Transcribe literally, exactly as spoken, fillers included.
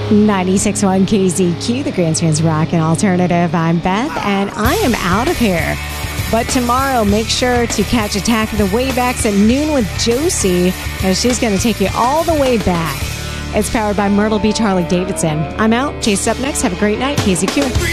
ninety-six point one K Z Q, the Grandstands Rock and Alternative. I'm Beth, and I am out of here. But tomorrow, make sure to catch Attack of the Waybacks at noon with Josie, as she's going to take you all the way back. It's powered by Myrtle Beach Harley Davidson. I'm out. Chase up next. Have a great night. K Z Q.